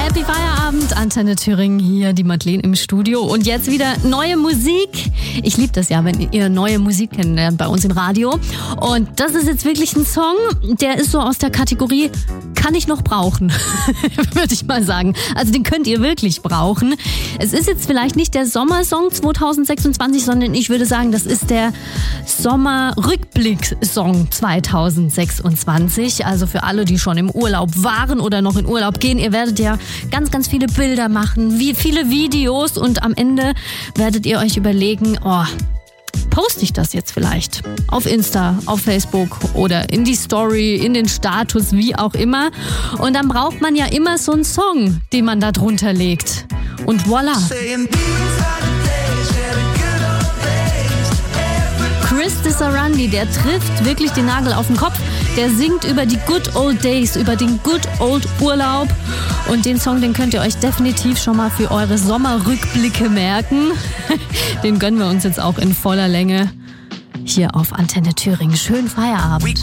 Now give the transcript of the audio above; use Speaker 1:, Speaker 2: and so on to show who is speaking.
Speaker 1: Happy Feierabend, Antenne Thüringen hier, die Madeleine im Studio. Und jetzt wieder neue Musik. Ich liebe das ja, wenn ihr neue Musik kennenlernt bei uns im Radio. Und das ist jetzt wirklich ein Song, der ist so aus der Kategorie, kann ich noch brauchen, würde ich mal sagen. Also den könnt ihr wirklich brauchen. Es ist jetzt vielleicht nicht der Sommersong 2026, sondern ich würde sagen, das ist der Sommerrückblick-Song 2026. Also für alle, die schon im Urlaub waren oder noch in Urlaub gehen, ihr werdet ja ganz, ganz viele Bilder machen, wie viele Videos und am Ende werdet ihr euch überlegen, poste ich das jetzt vielleicht auf Insta, auf Facebook oder in die Story, in den Status, wie auch immer. Und dann braucht man ja immer so einen Song, den man da drunter legt. Und voilà. Chris Disarandi, der trifft wirklich den Nagel auf den Kopf. Der singt über die Good Old Days, über den Good Old Urlaub. Und den Song, den könnt ihr euch definitiv schon mal für eure Sommerrückblicke merken. Den gönnen wir uns jetzt auch in voller Länge hier auf Antenne Thüringen. Schönen Feierabend.